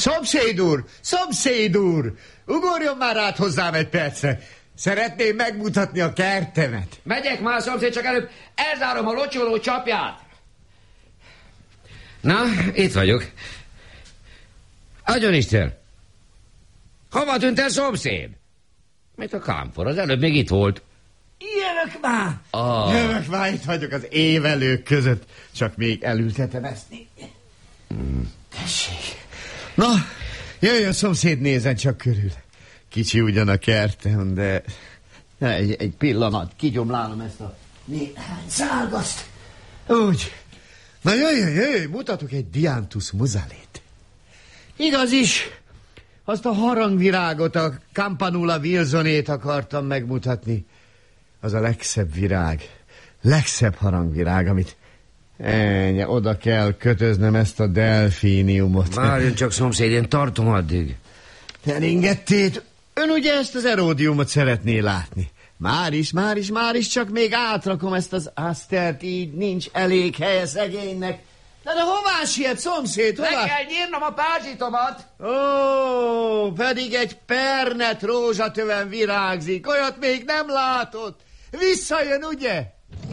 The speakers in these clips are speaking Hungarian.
Szomszéd úr! Ugorjon már át hozzám egy percre. Szeretném megmutatni a kertemet. Megyek már, szomszéd, csak előbb elzárom a locsoló csapját. Na, itt vagyok. Adjon Isten! Hova tűnt el, szomszéd? Mint a kámfor, az előbb még itt volt. Jövök már, itt vagyok az évelők között. Csak még elültetem ezt. Tessék. Na, jöjjön szomszéd, nézzen csak körül. Kicsi ugyan a kertem, de egy pillanat, kigyomlálom ezt a néhány szálgaszt. Úgy. Na jöjjön, mutatok egy Dianthus musalét. Igaz is, azt a harangvirágot, a Campanula wilsonét akartam megmutatni. Az a legszebb virág, legszebb harangvirág, amit oda kell kötöznem ezt a delfíniumot. Várjon csak, szomszéd, én tartom addig. Telingettét, ön ugye ezt az eródiumot szeretné látni? Már is, csak még átrakom ezt az asztert, így nincs elég helye szegénynek. De hová siet, szomszéd, hová? Meg kell nyírnom a pázsitomat. Ó, pedig egy pernet rózsatöven virágzik, olyat még nem látott. Visszajön, ugye?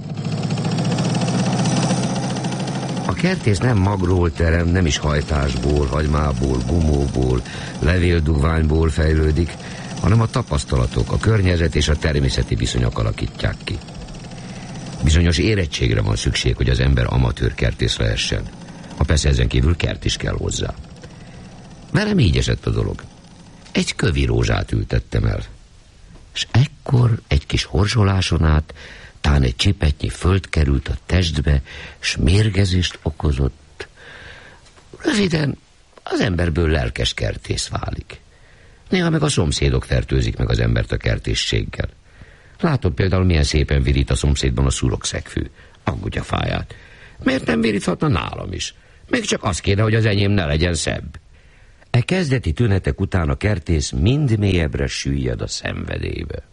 A kertész nem magról terem, nem is hajtásból, hagymából, gumóból, levéldugványból fejlődik, hanem a tapasztalatok, a környezet és a természeti viszonyok alakítják ki. Bizonyos érettségre van szükség, hogy az ember amatőr kertész lehessen. Ha persze ezen kívül kert is kell hozzá. Velem így esett a dolog. Egy kövi rózsát ültettem el. És ekkor egy kis horzsoláson át tán egy csipetnyi föld került a testbe, s mérgezést okozott. Röviden az emberből lelkes kertész válik. Néha meg a szomszédok fertőzik meg az embert a kertészséggel. Látod például, milyen szépen virít a szomszédban a szurokszegfű, aggutyafáját. Miért nem viríthatna nálam is? Még csak az kéne, hogy az enyém ne legyen szebb. E kezdeti tünetek után a kertész mind mélyebbre süllyed a szenvedélybe.